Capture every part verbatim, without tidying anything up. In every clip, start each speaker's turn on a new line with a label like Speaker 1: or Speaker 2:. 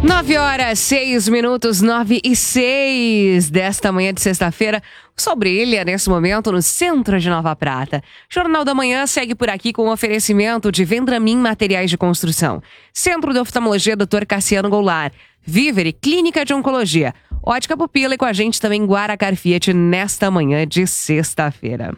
Speaker 1: Nove horas, seis minutos, nove e seis desta manhã de sexta-feira. O sol brilha nesse momento no centro de Nova Prata. Jornal da Manhã segue por aqui com o oferecimento de Vendramin Materiais de Construção. Centro de Oftalmologia doutor Cassiano Goulart. Vivere, Clínica de Oncologia. Ótica Pupila e com a gente também Guaracar Fiat nesta manhã de sexta-feira.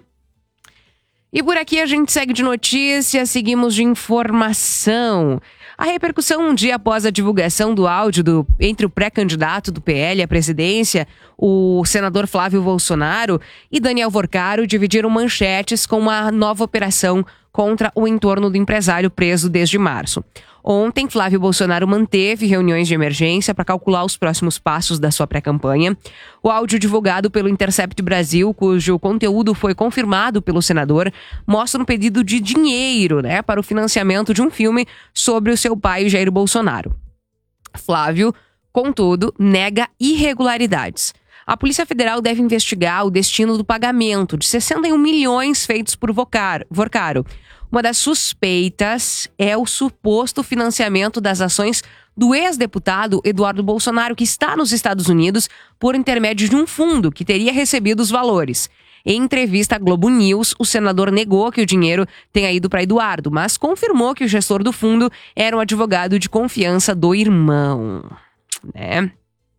Speaker 1: E por aqui a gente segue de notícias, seguimos de informação. A repercussão um dia após a divulgação do áudio do, entre o pré-candidato do P L à presidência, o senador Flávio Bolsonaro, e Daniel Vorcaro dividiram manchetes com uma nova operação contra o entorno do empresário preso desde março. Ontem, Flávio Bolsonaro manteve reuniões de emergência para calcular os próximos passos da sua pré-campanha. O áudio divulgado pelo Intercept Brasil, cujo conteúdo foi confirmado pelo senador, mostra um pedido de dinheiro, né, para o financiamento de um filme sobre o seu pai, Jair Bolsonaro. Flávio, contudo, nega irregularidades. A Polícia Federal deve investigar o destino do pagamento de sessenta e um milhões feitos por Vorcaro. Uma das suspeitas é o suposto financiamento das ações do ex-deputado Eduardo Bolsonaro, que está nos Estados Unidos por intermédio de um fundo que teria recebido os valores. Em entrevista à Globo News, o senador negou que o dinheiro tenha ido para Eduardo, mas confirmou que o gestor do fundo era um advogado de confiança do irmão, né?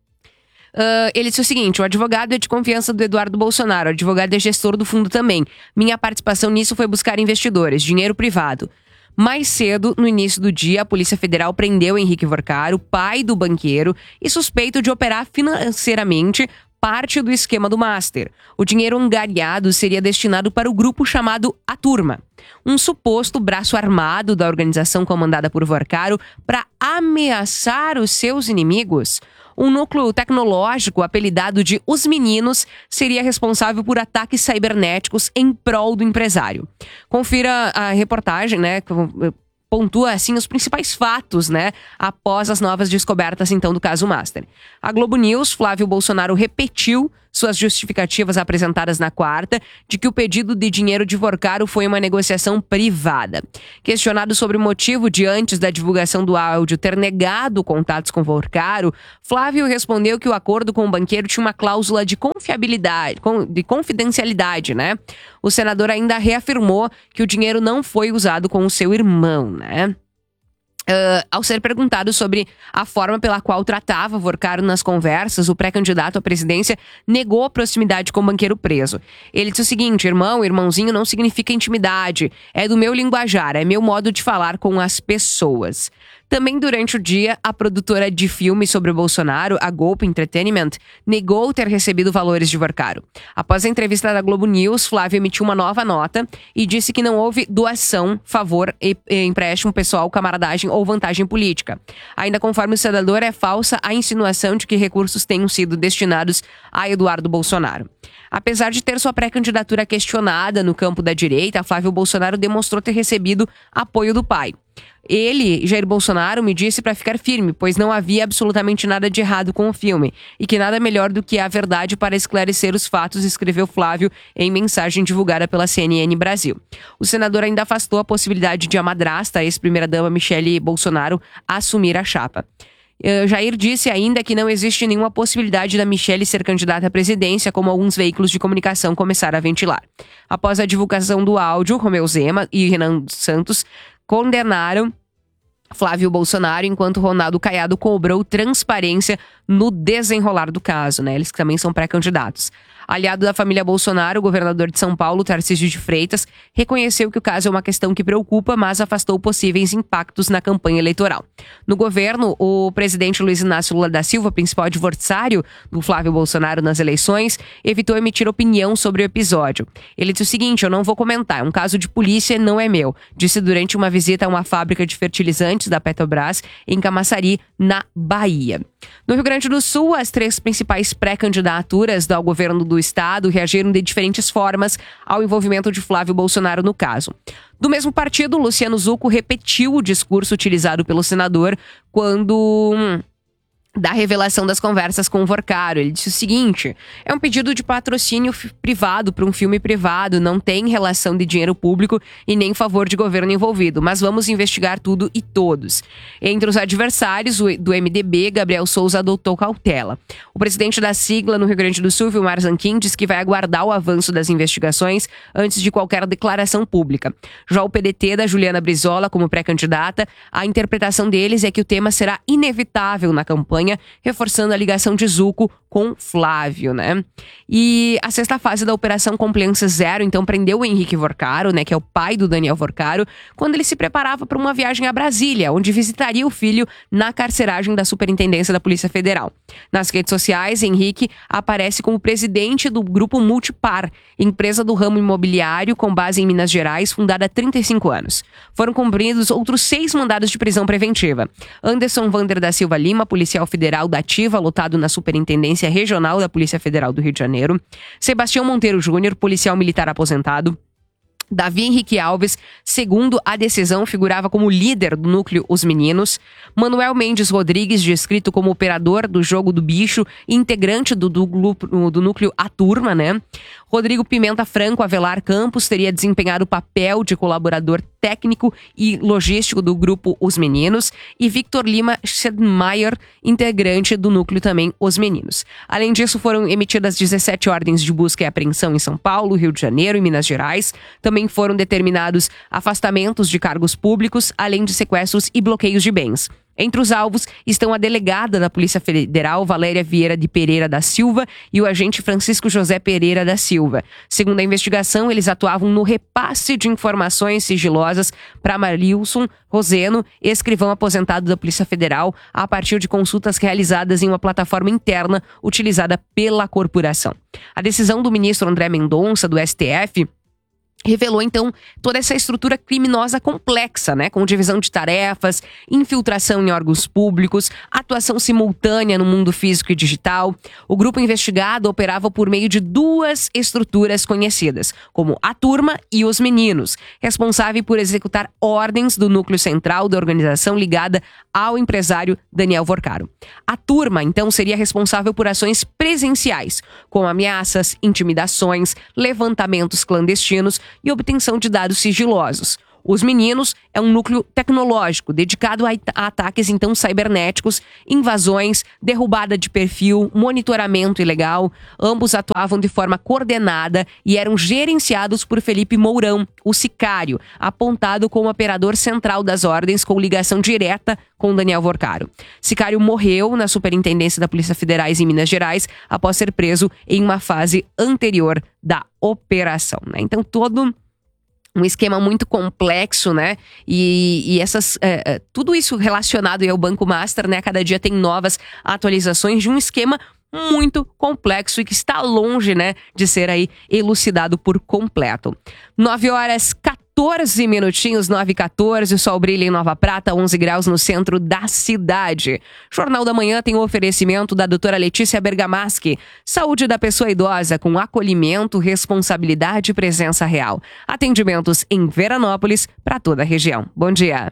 Speaker 1: Uh, ele disse o seguinte: o advogado é de confiança do Eduardo Bolsonaro, o advogado é gestor do fundo também. Minha participação nisso foi buscar investidores, dinheiro privado. Mais cedo, no início do dia, a Polícia Federal prendeu Henrique Vorcaro, pai do banqueiro, e suspeito de operar financeiramente parte do esquema do Master. O dinheiro angariado seria destinado para o grupo chamado A Turma, um suposto braço armado da organização comandada por Vorcaro para ameaçar os seus inimigos. Um núcleo tecnológico apelidado de Os Meninos seria responsável por ataques cibernéticos em prol do empresário. Confira a reportagem, né? Pontua, assim, os principais fatos, né, após as novas descobertas, então, do caso Master. A Globo News, Flávio Bolsonaro repetiu suas justificativas apresentadas na quarta de que o pedido de dinheiro de Vorcaro foi uma negociação privada. Questionado sobre o motivo de, antes da divulgação do áudio, ter negado contatos com Vorcaro, Flávio respondeu que o acordo com o banqueiro tinha uma cláusula de confiabilidade, de confidencialidade, né? O senador ainda reafirmou que o dinheiro não foi usado com o seu irmão, né? Uh, ao ser perguntado sobre a forma pela qual tratava Vorcaro nas conversas, o pré-candidato à presidência negou a proximidade com o banqueiro preso. Ele disse o seguinte: irmão, irmãozinho não significa intimidade, é do meu linguajar, é meu modo de falar com as pessoas. Também durante o dia, a produtora de filme sobre o Bolsonaro, a Golpe Entertainment, negou ter recebido valores de Vorcaro. Após a entrevista da Globo News, Flávio emitiu uma nova nota e disse que não houve doação, favor, e, e empréstimo pessoal, camaradagem ou vantagem política. Ainda conforme o senador, é falsa a insinuação de que recursos tenham sido destinados a Eduardo Bolsonaro. Apesar de ter sua pré-candidatura questionada no campo da direita, Flávio Bolsonaro demonstrou ter recebido apoio do pai. Ele, Jair Bolsonaro, me disse para ficar firme, pois não havia absolutamente nada de errado com o filme e que nada melhor do que a verdade para esclarecer os fatos, escreveu Flávio em mensagem divulgada pela C N N Brasil. O senador ainda afastou a possibilidade de a madrasta, a ex-primeira-dama Michele Bolsonaro, assumir a chapa. Uh, Jair disse ainda que não existe nenhuma possibilidade da Michele ser candidata à presidência, como alguns veículos de comunicação começaram a ventilar. Após a divulgação do áudio, Romeu Zema e Renan Santos condenaram Flávio Bolsonaro, enquanto Ronaldo Caiado cobrou transparência no desenrolar do caso, né? Eles que também são pré-candidatos. Aliado da família Bolsonaro, o governador de São Paulo, Tarcísio de Freitas, reconheceu que o caso é uma questão que preocupa, mas afastou possíveis impactos na campanha eleitoral. No governo, o presidente Luiz Inácio Lula da Silva, principal adversário do Flávio Bolsonaro nas eleições, evitou emitir opinião sobre o episódio. Ele disse o seguinte: eu não vou comentar, é um caso de polícia, não é meu, disse durante uma visita a uma fábrica de fertilizantes da Petrobras em Camaçari, na Bahia. No Rio Grande do Sul, as três principais pré-candidaturas ao governo do estado reagiram de diferentes formas ao envolvimento de Flávio Bolsonaro no caso. Do mesmo partido, Luciano Zucco repetiu o discurso utilizado pelo senador quando hum, da revelação das conversas com o Vorcaro. Ele disse o seguinte: é um pedido de patrocínio f- privado para um filme privado, não tem relação de dinheiro público e nem favor de governo envolvido, mas vamos investigar tudo e todos. Entre os adversários o- do M D B, Gabriel Souza adotou cautela. O presidente da sigla no Rio Grande do Sul, Vilmar Zanquim, diz que vai aguardar o avanço das investigações antes de qualquer declaração pública. Já o P D T da Juliana Brizola, como pré-candidata, a interpretação deles é que o tema será inevitável na campanha, reforçando a ligação de Zuco com Flávio, né? E a sexta fase da Operação Compliance Zero, então, prendeu o Henrique Vorcaro, né, que é o pai do Daniel Vorcaro, quando ele se preparava para uma viagem a Brasília, onde visitaria o filho na carceragem da Superintendência da Polícia Federal. Nas redes sociais, Henrique aparece como presidente do Grupo Multipar, empresa do ramo imobiliário com base em Minas Gerais, fundada há trinta e cinco anos. Foram cumpridos outros seis mandados de prisão preventiva. Anderson Vander da Silva Lima, policial federal da ativa, lotado na Superintendência Regional da Polícia Federal do Rio de Janeiro. Sebastião Monteiro Júnior, policial militar aposentado. Davi Henrique Alves, segundo a decisão, figurava como líder do núcleo Os Meninos. Manuel Mendes Rodrigues, descrito como operador do Jogo do Bicho, integrante do, do, do núcleo A Turma, né? Rodrigo Pimenta Franco Avelar Campos teria desempenhado o papel de colaborador técnico e logístico do grupo Os Meninos. E Victor Lima Schedmeier, integrante do núcleo também Os Meninos. Além disso, foram emitidas dezessete ordens de busca e apreensão em São Paulo, Rio de Janeiro e Minas Gerais. Também foram determinados afastamentos de cargos públicos, além de sequestros e bloqueios de bens. Entre os alvos estão a delegada da Polícia Federal, Valéria Vieira de Pereira da Silva, e o agente Francisco José Pereira da Silva. Segundo a investigação, eles atuavam no repasse de informações sigilosas para Marilson Roseno, escrivão aposentado da Polícia Federal, a partir de consultas realizadas em uma plataforma interna utilizada pela corporação. A decisão do ministro André Mendonça, do S T F, revelou, então, toda essa estrutura criminosa complexa, né? Com divisão de tarefas, infiltração em órgãos públicos, atuação simultânea no mundo físico e digital. O grupo investigado operava por meio de duas estruturas conhecidas, como a Turma e os Meninos, responsável por executar ordens do núcleo central da organização ligada ao empresário Daniel Vorcaro. A Turma, então, seria responsável por ações presenciais, como ameaças, intimidações, levantamentos clandestinos e obtenção de dados sigilosos. Os Meninos é um núcleo tecnológico dedicado a, a ataques então cibernéticos, invasões, derrubada de perfil, monitoramento ilegal. Ambos atuavam de forma coordenada e eram gerenciados por Felipe Mourão, o sicário, apontado como operador central das ordens com ligação direta com Daniel Vorcaro. Sicário morreu na Superintendência da Polícia Federal em Minas Gerais após ser preso em uma fase anterior da operação, né? Então todo um esquema muito complexo, né? E, e essas, é, é, tudo isso relacionado ao Banco Master, né? Cada dia tem novas atualizações de um esquema muito complexo e que está longe, né, de ser aí elucidado por completo. nove horas, quatorze minutinhos, nove e quatorze, o sol brilha em Nova Prata, onze graus no centro da cidade. Jornal da Manhã tem o oferecimento da doutora Letícia Bergamaschi. Saúde da pessoa idosa com acolhimento, responsabilidade e presença real. Atendimentos em Veranópolis para toda a região. Bom dia.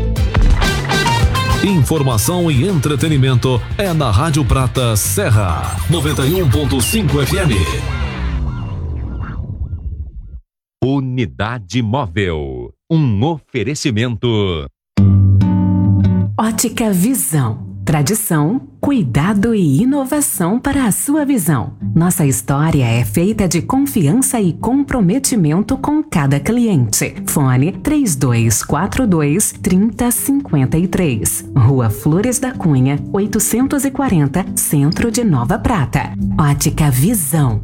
Speaker 2: Informação e entretenimento é na Rádio Prata Serra, noventa e um ponto cinco F M.
Speaker 3: Unidade Móvel, um oferecimento.
Speaker 4: Ótica Visão. Tradição, cuidado e inovação para a sua visão. Nossa história é feita de confiança e comprometimento com cada cliente. Fone três dois quatro dois, três zero cinco três. Rua Flores da Cunha, oitocentos e quarenta, Centro de Nova Prata. Ótica Visão.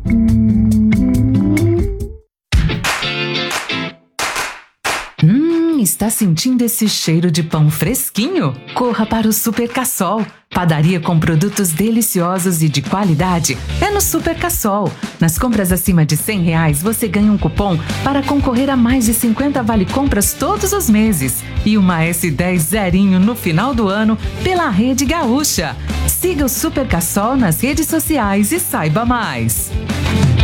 Speaker 4: Hum, está sentindo esse cheiro de pão fresquinho? Corra para o Super Cassol. Padaria com produtos deliciosos e de qualidade é no Super Cassol. Nas compras acima de cem reais, você ganha um cupom para concorrer a mais de cinquenta vale-compras todos os meses. E uma S dez zerinho no final do ano pela Rede Gaúcha. Siga o Super Cassol nas redes sociais e saiba mais.